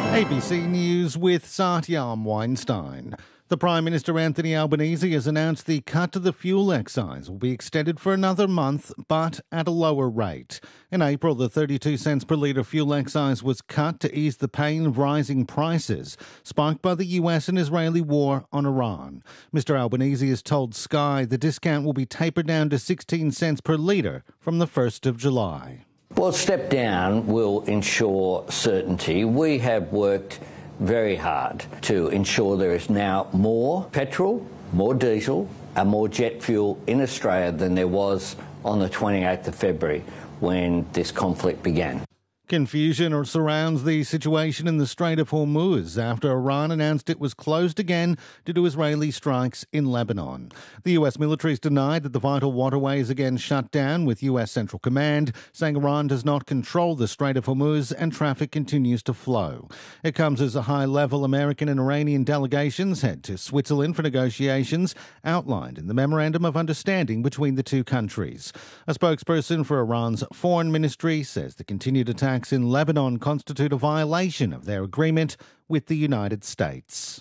ABC News with Satyam Weinstein. The Prime Minister Anthony Albanese has announced the cut to the fuel excise will be extended for another month, but at a lower rate. In April, the 32 cents per litre fuel excise was cut to ease the pain of rising prices, sparked by the US and Israeli war on Iran. Mr Albanese has told Sky the discount will be tapered down to 16 cents per litre from the 1st of July. Well, step down will ensure certainty. We have worked very hard to ensure there is now more petrol, more diesel and more jet fuel in Australia than there was on the 28th of February when this conflict began. Confusion surrounds the situation in the Strait of Hormuz after Iran announced it was closed again due to Israeli strikes in Lebanon. The US military has denied that the vital waterway is again shut down, with US Central Command saying Iran does not control the Strait of Hormuz and traffic continues to flow. It comes as a high-level American and Iranian delegations head to Switzerland for negotiations outlined in the Memorandum of Understanding between the two countries. A spokesperson for Iran's foreign ministry says the continued attacks in Lebanon constitute a violation of their agreement with the United States.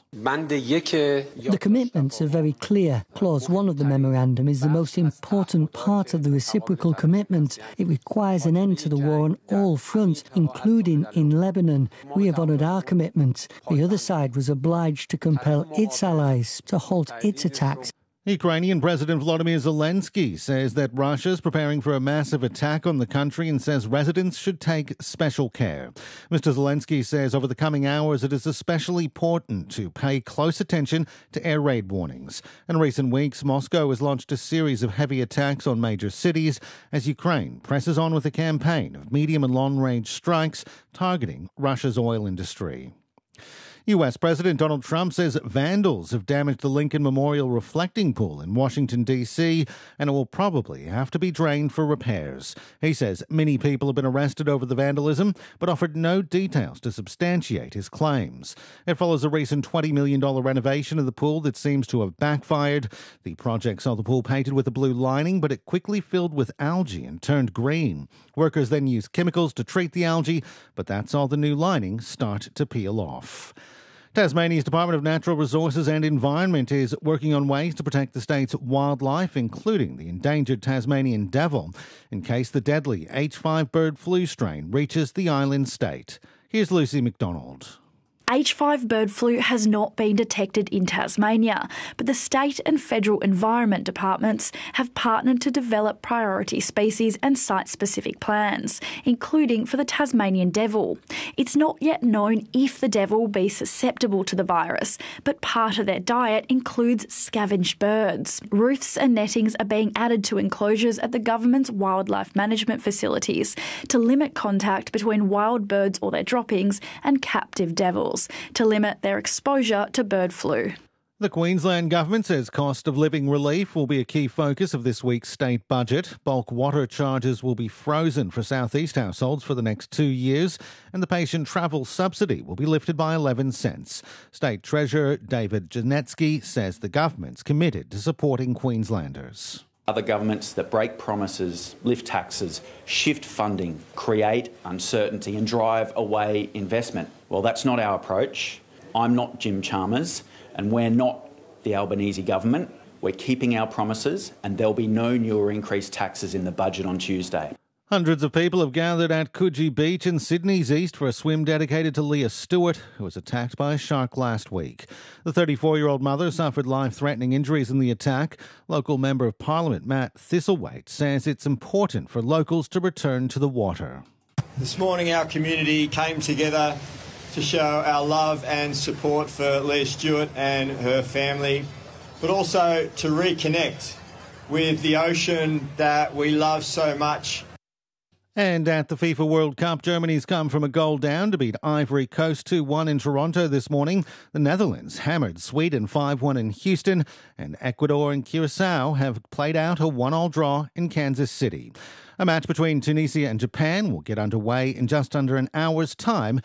The commitments are very clear. Clause 1 of the memorandum is the most important part of the reciprocal commitment. It requires an end to the war on all fronts, including in Lebanon. We have honoured our commitments. The other side was obliged to compel its allies to halt its attacks. Ukrainian President Volodymyr Zelensky says that Russia is preparing for a massive attack on the country and says residents should take special care. Mr. Zelensky says over the coming hours it is especially important to pay close attention to air raid warnings. In recent weeks, Moscow has launched a series of heavy attacks on major cities as Ukraine presses on with a campaign of medium and long-range strikes targeting Russia's oil industry. US President Donald Trump says vandals have damaged the Lincoln Memorial reflecting pool in Washington, D.C., and it will probably have to be drained for repairs. He says many people have been arrested over the vandalism, but offered no details to substantiate his claims. It follows a recent $20 million renovation of the pool that seems to have backfired. The project saw the pool painted with a blue lining, but it quickly filled with algae and turned green. Workers then used chemicals to treat the algae, but that's all the new lining start to peel off. Tasmania's Department of Natural Resources and Environment is working on ways to protect the state's wildlife, including the endangered Tasmanian devil, in case the deadly H5 bird flu strain reaches the island state. Here's Lucy McDonald. H5 bird flu has not been detected in Tasmania, but the state and federal environment departments have partnered to develop priority species and site-specific plans, including for the Tasmanian devil. It's not yet known if the devil will be susceptible to the virus, but part of their diet includes scavenged birds. Roofs and nettings are being added to enclosures at the government's wildlife management facilities to limit contact between wild birds or their droppings and captive devils, to limit their exposure to bird flu. The Queensland Government says cost of living relief will be a key focus of this week's state budget. Bulk water charges will be frozen for South East households for the next 2 years, and the patient travel subsidy will be lifted by 11 cents. State Treasurer David Janetsky says the government's committed to supporting Queenslanders. Other governments that break promises, lift taxes, shift funding, create uncertainty and drive away investment. Well, that's not our approach. I'm not Jim Chalmers and we're not the Albanese government. We're keeping our promises and there'll be no new or increased taxes in the budget on Tuesday. Hundreds of people have gathered at Coogee Beach in Sydney's east for a swim dedicated to Leah Stewart, who was attacked by a shark last week. The 34-year-old mother suffered life-threatening injuries in the attack. Local Member of Parliament Matt Thistlethwaite says it's important for locals to return to the water. This morning our community came together to show our love and support for Leah Stewart and her family, but also to reconnect with the ocean that we love so much. And at the FIFA World Cup, Germany's come from a goal down to beat Ivory Coast 2-1 in Toronto this morning. The Netherlands hammered Sweden 5-1 in Houston, and Ecuador and Curacao have played out a 1-1 draw in Kansas City. A match between Tunisia and Japan will get underway in just under an hour's time